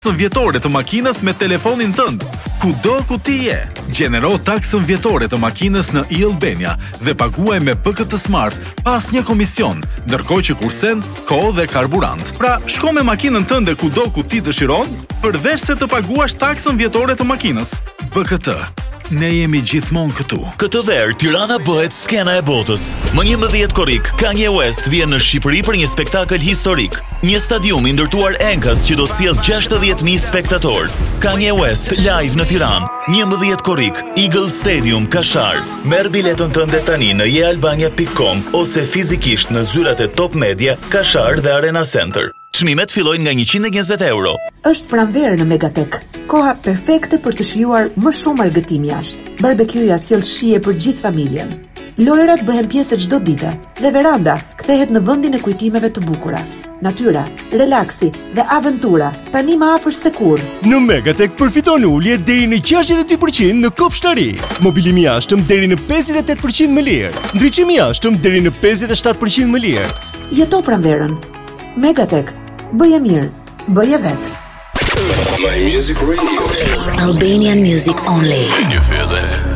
vjetore të makinës me telefonin tënd. Kudo ku ti je, gjenero taksën vjetore të makinës në e-Albania dhe paguaj me BKT Smart pas një komision, ndërkohë që kursen kohë dhe karburant. Pra, shko me makinën tënde kudo ku ti dëshiron, përveç se të paguash taksën vjetore të makinës. BKT. Ne jemi gjithmonë këtu. Këtë verë, Tirana bëhet skena e botës. Më 11 korrik, Kanye West vjen në Shqipëri për një spektakël historik. Një stadium i ndërtuar enkas që do të sjellë 60.000 spektatorë. Kanye West live në Tiranë. 11 korrik, Eagle Stadium, Kashar. Merr biletën tënde tani në yealbania.com ose fizikisht në zyrat e Top Media, Kashar dhe Arena Center. Çmimet fillojnë nga 120 euro. Është pranverë në Megatek. Koha perfekte për të shijuar më shumë argëtim jashtë. Barbekjuja sjell shije për gjithë familjen. Lojrat bëhen pjesë çdo dite dhe veranda kthehet në vendin e kujtimeve të bukura. Natyra, relaksi dhe aventura tani më afër se kurrë. Në Megatek përfiton ulje deri në 62% në kopshtari. Mobilim i jashtëm deri në 58% më lirë. Ndriçim i jashtëm deri në 57% më lirë. Jeto pranverën. Megatek. Bëje mirë, bëje vetë. My Music Radio. Albanian music only. Can you feel that?